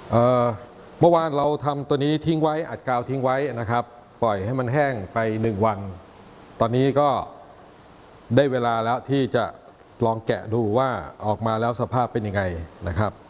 เอ่อเมื่อวานเราทำตัวนี้ทิ้งไว้อัดกาวทิ้งไว้นะครับปล่อยให้มันแห้งไป1 วันตอนนี้ก็ได้เวลาแล้วที่จะลองแกะดูว่าออกมาแล้วสภาพเป็นยังไงนะครับ